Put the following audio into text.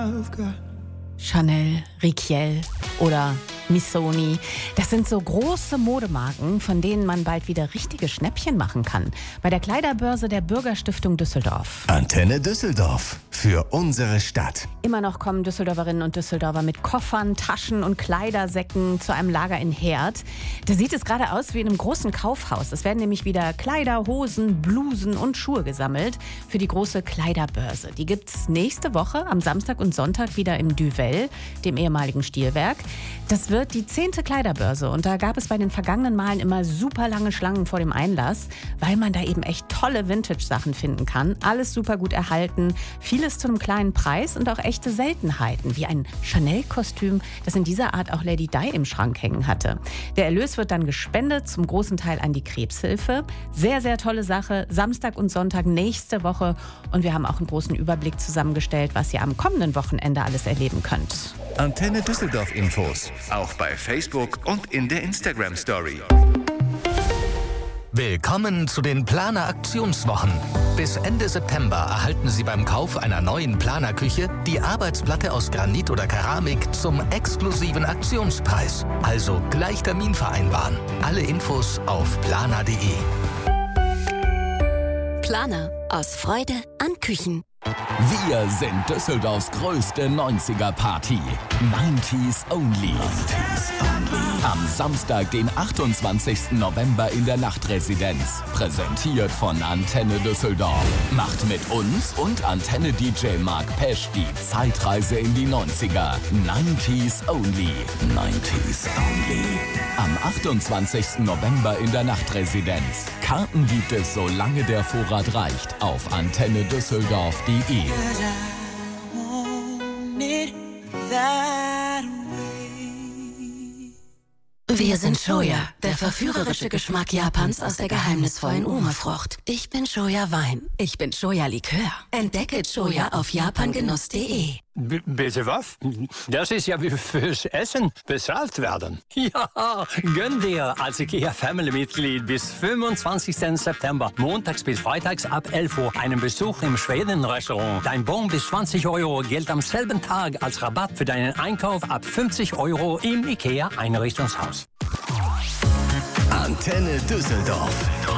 I've got. Chanel, Riquiel oder Missoni. Das sind so große Modemarken, von denen man bald wieder richtige Schnäppchen machen kann. Bei der Kleiderbörse der Bürgerstiftung Düsseldorf. Antenne Düsseldorf. Für unsere Stadt. Immer noch kommen Düsseldorferinnen und Düsseldorfer mit Koffern, Taschen und Kleidersäcken zu einem Lager in Herd. Da sieht es gerade aus wie in einem großen Kaufhaus. Es werden nämlich wieder Kleider, Hosen, Blusen und Schuhe gesammelt für die große Kleiderbörse. Die gibt's nächste Woche am Samstag und Sonntag wieder im Duvel, dem ehemaligen Stilwerk. Das wird die 10. Kleiderbörse und da gab es bei den vergangenen Malen immer super lange Schlangen vor dem Einlass, weil man da eben echt tolle Vintage-Sachen finden kann. Alles super gut erhalten, vieles zu einem kleinen Preis und auch echte Seltenheiten, wie ein Chanel-Kostüm, das in dieser Art auch Lady Di im Schrank hängen hatte. Der Erlös wird dann gespendet, zum großen Teil an die Krebshilfe. Sehr, sehr tolle Sache, Samstag und Sonntag nächste Woche und wir haben auch einen großen Überblick zusammengestellt, was ihr am kommenden Wochenende alles erleben könnt. Antenne Düsseldorf Infos. Auch bei Facebook und in der Instagram-Story. Willkommen zu den Planer Aktionswochen. Bis Ende September erhalten Sie beim Kauf einer neuen Planerküche die Arbeitsplatte aus Granit oder Keramik zum exklusiven Aktionspreis. Also gleich Termin vereinbaren. Alle Infos auf planer.de. Planer. Aus Freude an Küchen. Wir sind Düsseldorfs größte 90er-Party. 90s Only. 90s Only. Am Samstag, den 28. November in der Nachtresidenz. Präsentiert von Antenne Düsseldorf. Macht mit uns und Antenne-DJ Mark Pesch die Zeitreise in die 90er. 90s Only. 90s Only. Am 28. November in der Nachtresidenz. Karten gibt es, solange der Vorrat reicht, auf antennedüsseldorf.de. Wir sind Shoya, der verführerische Geschmack Japans aus der geheimnisvollen Uma-Frucht. Ich bin Shoya Wein. Ich bin Shoya Likör. Entdecke Shoya auf japangenuss.de. Bitte was? Das ist ja wie fürs Essen bezahlt werden. Ja, gönn dir als IKEA-Family-Mitglied bis 25. September, montags bis freitags ab 11 Uhr, einen Besuch im Schweden-Restaurant. Dein Bon bis 20 Euro gilt am selben Tag als Rabatt für deinen Einkauf ab 50 Euro im IKEA-Einrichtungshaus. Antenne Düsseldorf.